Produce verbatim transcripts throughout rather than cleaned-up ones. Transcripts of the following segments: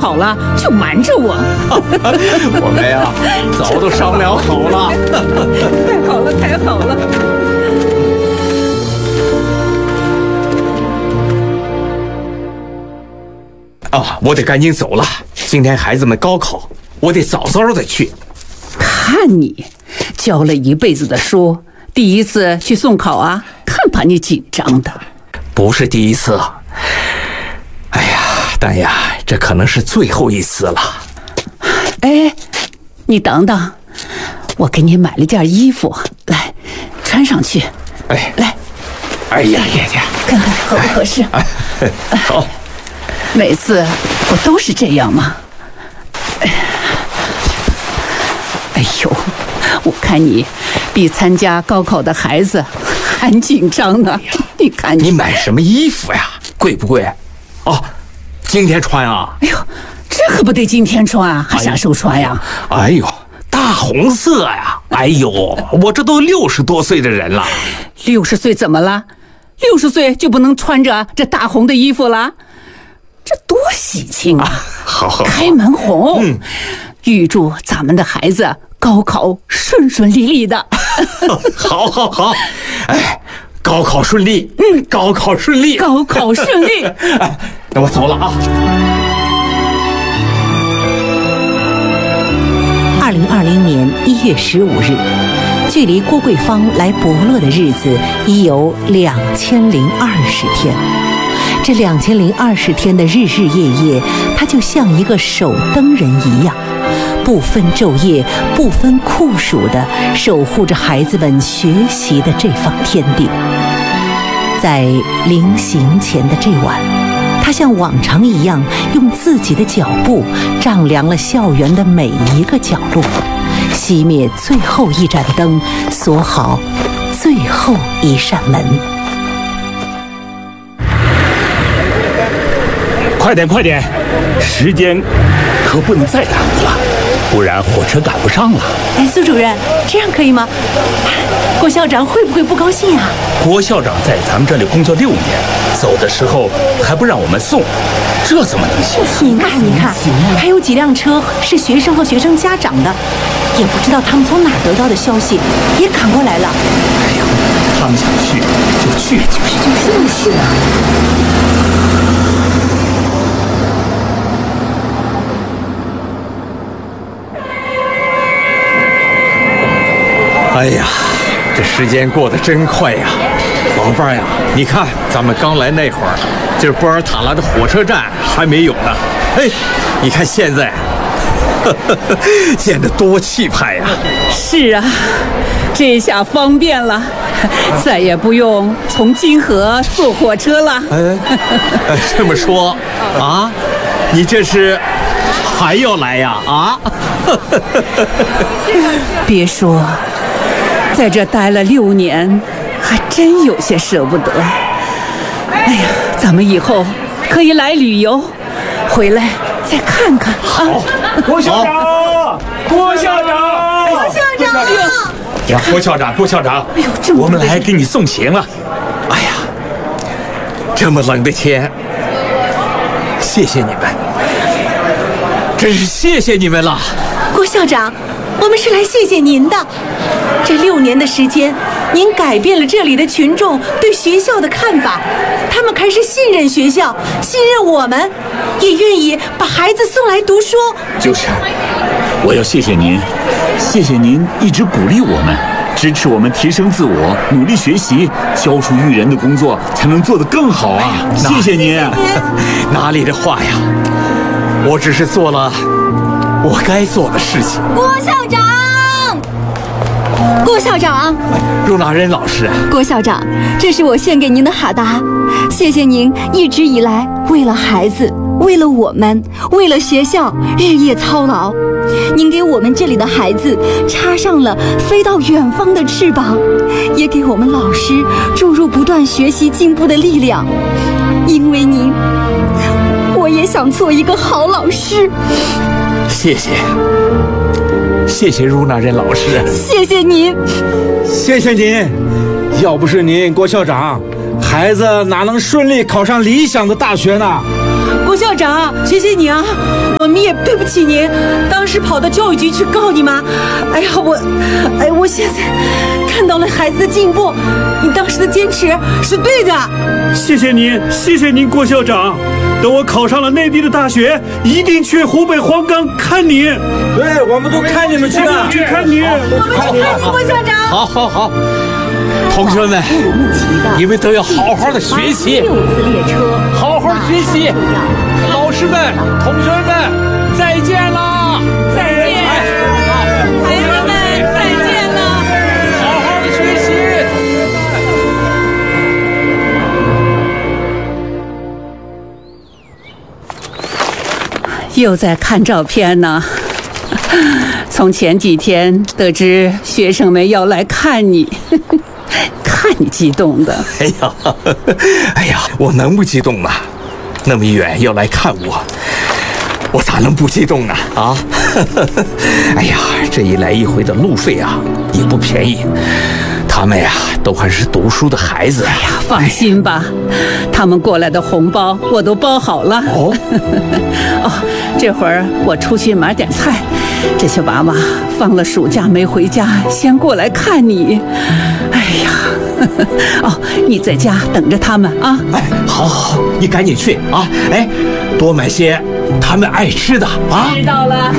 好了，就瞒着我。 我们呀，早都商量好了。 太好了，太好了。 啊，我得赶紧走了。今天孩子们高考，我得早早的去。 看你教了一辈子的书，第一次去送考啊，看把你紧张的。 不是第一次，哎呀，但呀，这可能是最后一次了。 哎，你等等，我给你买了件衣服，来穿上去。 哎， 来， 哎呀呀呀， 看看合不合适？ 哎，好。 每次我都是这样吗？哎呦，我看你比参加高考的孩子还紧张呢。你看你， 你买什么衣服呀？贵不贵？哦，今天穿啊？ 哎呦，这可不得今天穿啊，还啥时候穿呀？ 哎呦，大红色呀！哎呦，我这都六十多岁的人了。 六十岁怎么了？六十岁就不能穿着这大红的衣服了？这多喜庆啊！啊好好好， 开门红，嗯，预祝咱们的孩子高考顺顺利利的。 好好好，哎，高考顺利，嗯，高考顺利， 高考顺利。 哎，那我走了啊。 二零二零年一月十五日，距离郭桂芳来博乐的日子已有两千零二十天。这两千零二十天的日日夜夜，他就像一个守灯人一样，不分昼夜，不分酷暑的守护着孩子们学习的这方天地。在临行前的这晚，他像往常一样，用自己的脚步丈量了校园的每一个角落，熄灭最后一盏灯，锁好最后一扇门。 快点快点，时间可不能再耽误了，不然火车赶不上了。 哎，苏主任，这样可以吗？郭校长会不会不高兴啊？ 郭校长在咱们这里工作六年，走的时候还不让我们送，这怎么能行？ 你看你看，还有几辆车是学生和学生家长的，也不知道他们从哪儿得到的消息，也赶过来了。 哎呦，他们想去就去， 就是就是就是啊。 哎呀，这时间过得真快呀，宝贝儿呀！你看，咱们刚来那会儿，就是波尔塔拉的火车站还没有呢。哎，你看现在，呵呵呵，建得多气派呀！ 是啊，这下方便了，再也不用从金河坐火车了。 哎，这么说啊，你这是还要来呀？啊？ 别说。在这待了六年，还真有些舍不得。哎呀，咱们以后可以来旅游，回来再看看啊！ 郭校长，郭校长， 郭校长， 呀，郭校长，郭校长， 哎呦，这我们来给你送行了。 哎呀，这么冷的天，谢谢你们，真是谢谢你们了。 郭校长，我们是来谢谢您的。这六年的时间，您改变了这里的群众对学校的看法，他们开始信任学校，信任我们，也愿意把孩子送来读书。 就是，我要谢谢您，谢谢您一直鼓励我们，支持我们提升自我，努力学习，教书育人的工作才能做得更好啊！哎、谢谢您。 哪里的话呀，我只是做了我该做的事情。 郭校长。郭校长， 入纳仁老师， 郭校长，这是我献给您的哈达，谢谢您一直以来为了孩子，为了我们，为了学校日夜操劳，您给我们这里的孩子插上了飞到远方的翅膀，也给我们老师注入不断学习进步的力量。因为您，我也想做一个好老师。 谢谢。谢谢入纳仁老师， 谢谢您， 谢谢您。要不是您，郭校长，孩子哪能顺利考上理想的大学呢？ 郭校长，谢谢你啊！我也对不起您，当时跑到教育局去告你妈。哎呀，我，哎，我现在看到了孩子的进步，你当时的坚持是对的。 谢谢您，谢谢您，郭校长。等我考上了内地的大学，一定去湖北黄冈看您。 对，我们都看你们去了， 去看您， 我们去看你，郭校长。 好好好，同学们，你们都要好好的学习， 六次列车， 好好学习。老师们、同学们，再见啦！ 再见，孩子们，再见了。 好好的学习。 又在看照片呢。从前几天得知学生们要来看你，看你激动的。 哎呀，哎呀，我能不激动吗？那么远要来看我，我咋能不激动呢？啊！哎呀，这一来一回的路费啊，也不便宜。他们呀，都还是读书的孩子。哎呀， 放心吧，他们过来的红包我都包好了。 哦， 哦，这会儿我出去买点菜，这些娃娃放了暑假没回家，先过来看你。哎呀，哦，你在家等着他们啊。 哎，好好好，你赶紧去啊！哎，多买些他们爱吃的啊。 知道了。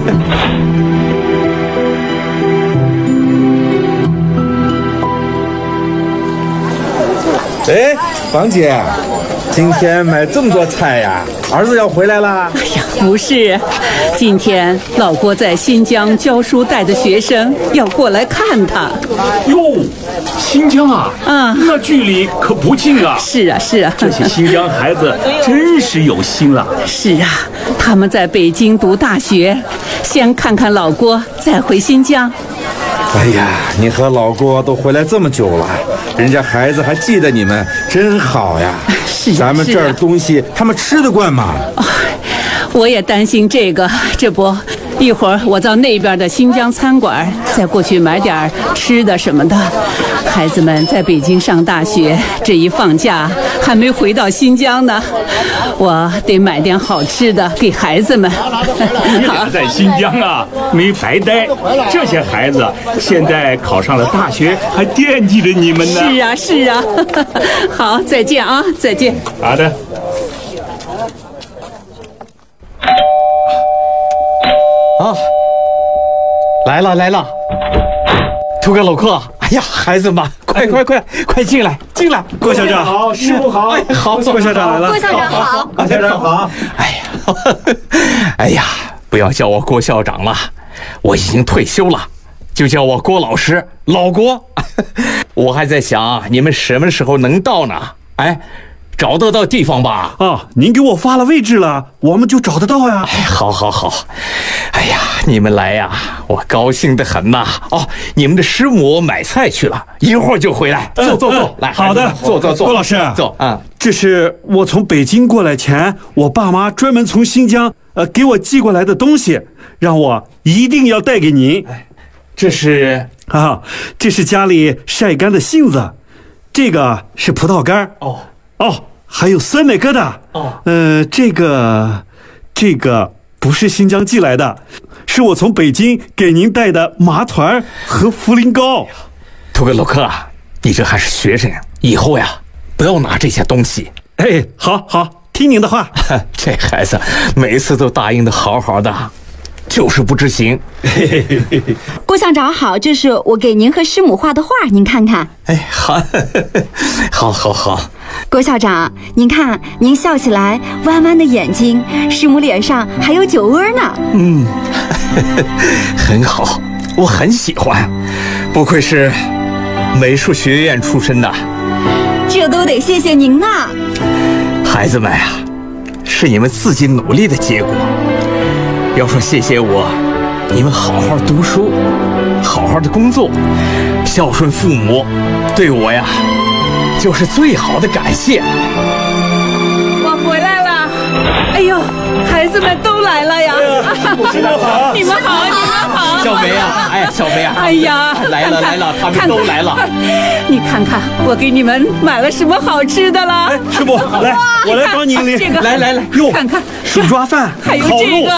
哎，芳姐，今天买这么多菜呀？儿子要回来啦？ 哎呀，不是，今天老郭在新疆教书带的学生要过来看他。 哟，新疆啊， 啊， 那距离可不近啊。 是啊，是啊， 这些新疆孩子真是有心了。 是啊，他们在北京读大学，先看看老郭，再回新疆。 哎呀，你和老郭都回来这么久了，人家孩子还记得你们，真好呀。 是啊， 咱们这儿东西他们吃得惯吗？ 哦，我也担心这个，这不，一会儿我到那边的新疆餐馆再过去买点吃的什么的。孩子们在北京上大学，这一放假还没回到新疆呢，我得买点好吃的给孩子们。 你俩在新疆啊，没白待。这些孩子现在考上了大学，还惦记着你们呢。 是啊，是啊。好，再见啊，再见。 好的。 啊，来了来了，图哥老克，哎呀，孩子们，快快快快进来进来！ 郭校长好，师傅好， 哎，好， 郭校长来了， 郭校长好， 郭校长好。 哎呀，哎呀，不要叫我郭校长了，我已经退休了，就叫我郭老师，老郭。我还在想你们什么时候能到呢？哎，找得到地方吧？ 啊，您给我发了位置了，我们就找得到呀。 哎，好，好，好。哎呀，你们来呀，我高兴得很呐。哦，你们的师母买菜去了，一会儿就回来。坐坐坐，来， 好的， 坐坐坐。 郭老师， 坐啊。 这是我从北京过来前，我爸妈专门从新疆呃给我寄过来的东西，让我一定要带给您。 这是啊，这是家里晒干的杏子，这个是葡萄干。 哦哦，还有酸奶疙瘩。 哦， 呃，这个这个不是新疆寄来的，是我从北京给您带的麻团和茯苓糕。 图哥老克啊，你这还是学生，以后呀不要拿这些东西。 哎，好好听您的话。 这孩子每次都答应的好好的，就是不执行。 郭校长好，这是我给您和师母画的画，您看看。 哎，好，好，好，好。 郭校长，您看您笑起来弯弯的眼睛，师母脸上还有酒窝呢。 嗯，很好，我很喜欢，不愧是美术学院出身的。 这都得谢谢您呐。 孩子们呀，是你们自己努力的结果。要说谢谢我，你们好好读书，好好的工作，孝顺父母，对我呀就是最好的感谢。 我回来了。哎呦，孩子们都来了呀！ 你们好， 你们好，你们好。 小梅啊，哎，小梅啊， 哎呀， 来了来了，他们都来了。 你看看，我给你们买了什么好吃的了？ 哎，师傅，来，我来帮您领。 这个， 来来来， 哟， 看看手抓饭， 还有烤肉。 这个。